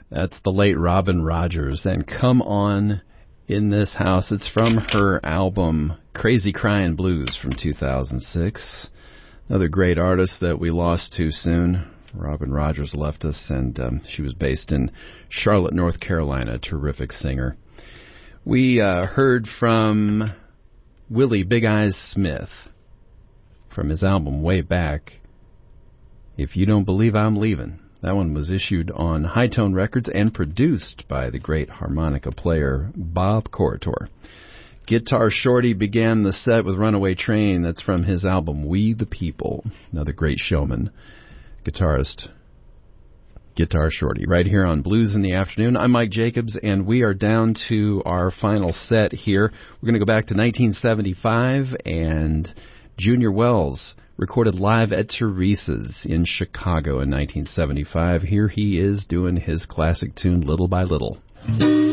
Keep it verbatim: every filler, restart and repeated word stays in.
That's the late Robin Rogers, and Come On in This House. It's from her album Crazy Crying Blues from two thousand six. Another great artist that we lost too soon. Robin Rogers left us, and um, she was based in Charlotte, North Carolina, a terrific singer. We uh, heard from Willie Big Eyes Smith from his album way back, If You Don't Believe I'm Leaving. That one was issued on High Tone Records and produced by the great harmonica player Bob Corritore. Guitar Shorty began the set with Runaway Train. That's from his album We the People. Another great showman, guitarist, Guitar Shorty, right here on Blues in the Afternoon. I'm Mike Jacobs, and we are down to our final set here. We're going to go back to nineteen seventy-five, and Junior Wells recorded live at Teresa's in Chicago in nineteen seventy-five. Here he is doing his classic tune, Little by Little.